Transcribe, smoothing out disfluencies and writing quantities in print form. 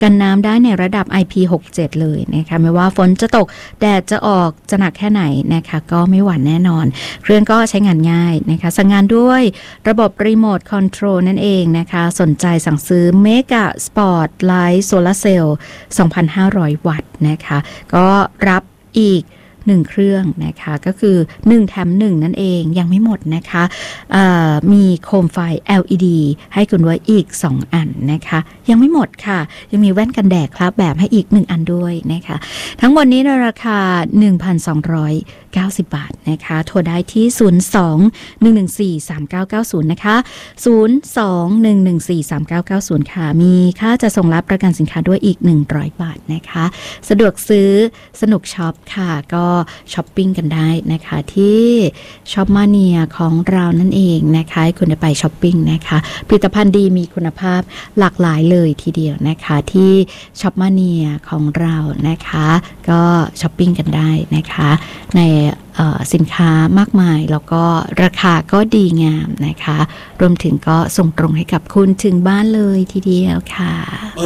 กันน้ำได้ในระดับ IP67 เลยนะคะไม่ว่าฝนจะตกแดดจะออกจะหนักแค่ไหนนะคะก็ไม่หวั่นแน่นอนเครื่องก็ใช้งานง่ายนะคะสั่งงานด้วยระบบรีโมทคอนโทรลนั่นเองนะคะสนใจสั่งซื้อเมกะสปอร์ตไลท์โซลาร์เซลล์ 2,500 วัตต์นะคะก็รับอีก1เครื่องนะคะก็คือ1แถม1นั่นเองยังไม่หมดนะคะมีโคมไฟ LED ให้คุณไว้อีก2อันนะคะยังไม่หมดค่ะยังมีแว่นกันแดดครับแบบให้อีก1อันด้วยนะคะทั้งหมดนี้ในราคา 1,290 บาทนะคะโทรได้ที่ 02-114-3990 นะคะ 02-114-3990 ค่ะมีค่าจะส่งรับประกันสินค้าด้วยอีก100 บาทนะคะสะดวกซื้อสนุกช็อปค่ะก็ช้อปปิ้งกันได้นะคะที่ช็อปมาเนียของเรานั่นเองนะคะให้คุณไปช้อปปิ้งนะคะผลิตภัณฑ์ดีมีคุณภาพหลากหลายเลยทีเดียวนะคะที่ช็อปมาเนียของเรานะคะก็ช้อปปิ้งกันได้นะคะในสินค้ามากมายแล้วก็ราคาก็ดีงามนะคะรวมถึงก็ส่งตรงให้กับคุณถึงบ้านเลยทีเดียวค่ะ